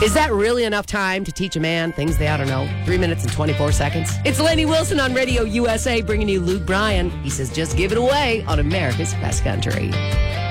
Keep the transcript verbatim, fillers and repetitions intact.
Is that really enough time to teach a man things they ought to know? Three minutes and twenty-four seconds. It's Lainey Wilson on Radio U S A bringing you Luke Bryan. He says, just give it away on America's Best Country.